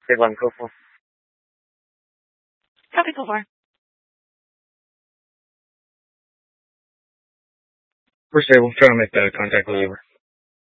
Save one, go for. Copy, go for. We're stable. Trying to make the contact with you.